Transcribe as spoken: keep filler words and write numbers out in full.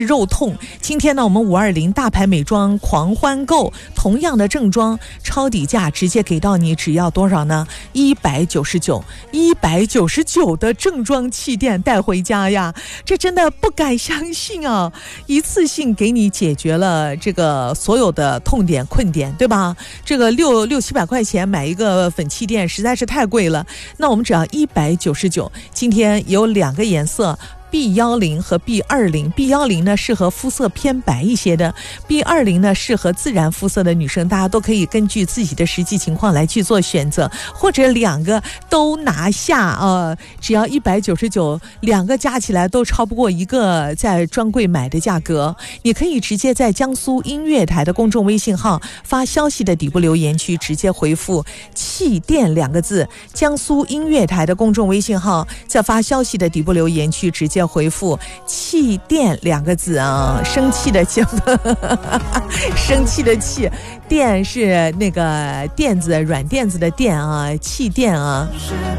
肉痛。今天呢，我们五二零大牌美妆狂欢购，同样的正装超底价直接给到你，只要多少呢？一百九十九，一百九十九的正装气垫带回家呀！这真的不敢相信啊！一次性给你解决了这个所有的痛点困点，对吧？这个六六七百块钱买一个粉气垫实在是太贵了，那我们只要一百九十九。今天有两个颜色。B 一零 和 B 二十 B 一零 呢适合肤色偏白一些的， B 二十 呢适合自然肤色的女生，大家都可以根据自己的实际情况来去做选择，或者两个都拿下呃，只要一百九十九，两个加起来都超不过一个在专柜买的价格。你可以直接在江苏音乐台的公众微信号发消息的底部留言区直接回复气垫两个字，江苏音乐台的公众微信号在发消息的底部留言区直接回复气垫两个字啊，生气的气，生气的气，垫是那个垫子软垫子的垫啊，气垫啊。